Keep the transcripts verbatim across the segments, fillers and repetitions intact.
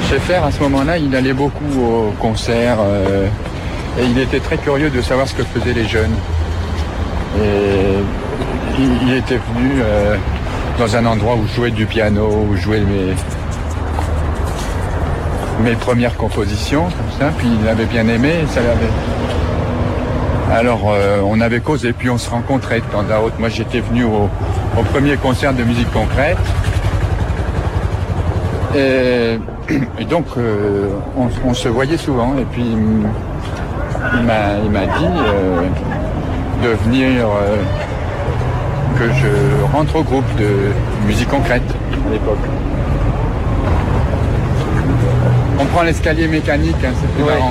Schaeffer, à ce moment-là, il allait beaucoup aux concerts euh, et il était très curieux de savoir ce que faisaient les jeunes. Et il, il était venu euh, dans un endroit où je jouais du piano, où je jouais mes, mes premières compositions, comme ça, puis il avait bien aimé, et ça l'avait... Alors euh, on avait causé, puis on se rencontrait de temps à autre. Moi j'étais venu au, au premier concert de musique concrète. Et, et donc euh, on, on se voyait souvent. Et puis il m'a, il m'a dit euh, de venir, euh, que je rentre au groupe de musique concrète à l'époque. On prend l'escalier mécanique, hein, c'est plus Ouais. marrant.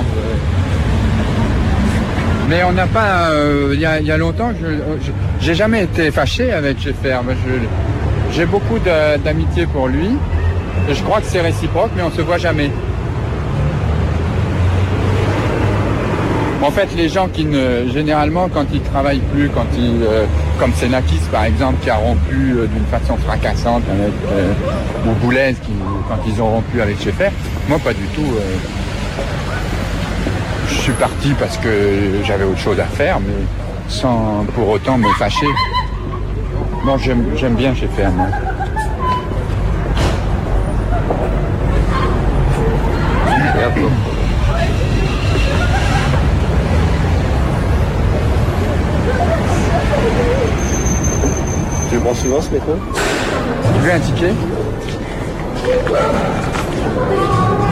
Mais on n'a pas, euh, il y, a, il y a longtemps, je, je, j'ai jamais été fâché avec Schaeffer. Moi, je, j'ai beaucoup de, d'amitié pour lui. Et je crois que c'est réciproque, mais on se voit jamais. En fait, les gens qui ne, généralement, quand ils travaillent plus, quand ils, euh, comme Xenakis par exemple, qui a rompu euh, d'une façon fracassante avec, euh, ou Boulez, qui, quand ils ont rompu avec Schaeffer, moi pas du tout. Euh, Je suis parti parce que j'avais autre chose à faire, mais sans pour autant me fâcher. Bon, j'aime, j'aime bien Schaeffer, moi. Tu le prends souvent ce métro? Tu veux un ticket ?